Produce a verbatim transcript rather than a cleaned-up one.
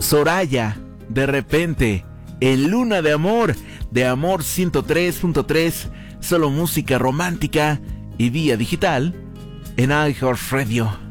Soraya, De repente, en Luna de Amor, de Amor ciento tres punto tres, solo música romántica y vía digital en iHeartRadio.